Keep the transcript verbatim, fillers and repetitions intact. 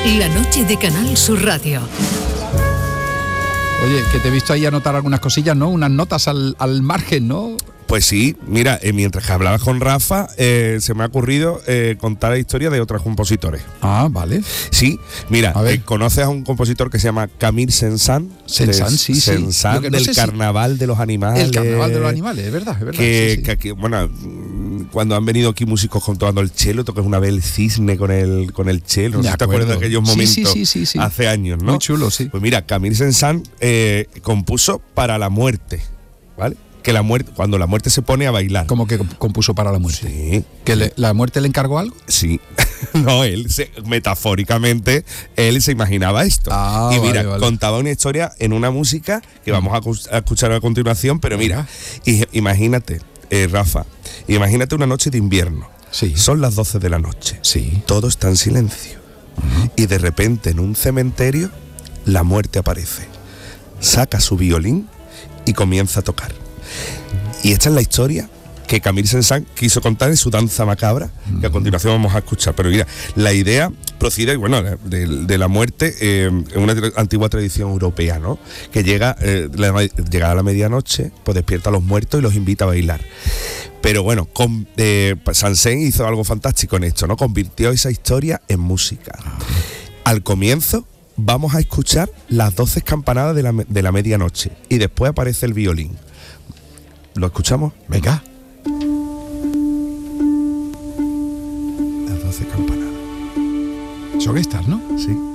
La noche de Canal Sur Radio. Oye, que te he visto ahí anotar algunas cosillas, ¿no? Unas notas al, al margen, ¿no? Pues sí, mira, eh, mientras que hablabas con Rafa, eh, se me ha ocurrido eh, contar la historia de otros compositores. Ah, vale. Sí, mira, A ver. eh, ¿conoces a un compositor que se llama Camille Saint-Saëns? Saint-Saëns, sí, sí. Saint-Saëns, Lo que no del sé si- Carnaval de los Animales. El carnaval de los animales, es verdad, es verdad. Que, sí, sí. que aquí, bueno, mm, cuando han venido aquí músicos tocando el cello, tocas una vez el cisne con el, con el cello, no De sé si te acuerdo. acuerdas de aquellos Sí, momentos sí, sí, sí, sí. hace años, ¿no? Muy chulo, sí. Pues mira, Camille Saint-Saëns eh, compuso para la muerte, ¿vale? Que la muerte, cuando la muerte se pone a bailar. Como que compuso para la muerte. Sí. ¿Que le- la muerte le encargó algo? Sí, no, él se, metafóricamente, él se imaginaba esto. Ah, y mira, vale, vale. contaba una historia en una música que vamos a, cu- a escuchar a continuación, pero mira, y- imagínate, eh, Rafa, imagínate una noche de invierno. Sí. Son las doce de la noche. Sí. Todo está en silencio. Y de repente en un cementerio, la muerte aparece. Saca su violín y comienza a tocar. Y esta es la historia que Camille Saint-Saëns quiso contar en su danza macabra, que a continuación vamos a escuchar. Pero mira, la idea procede, bueno, de, de la muerte eh, en una tra- antigua tradición europea, ¿no? Que llega, eh, la, llega a la medianoche, pues despierta a los muertos y los invita a bailar. Pero bueno, con, eh, Saint-Saëns hizo algo fantástico en esto, ¿no? Convirtió esa historia en música. Al comienzo vamos a escuchar las doce campanadas de la, me- de la medianoche y después aparece el violín. ¿Lo escuchamos? Venga. Las doce campanadas. Son estas, ¿no? Sí.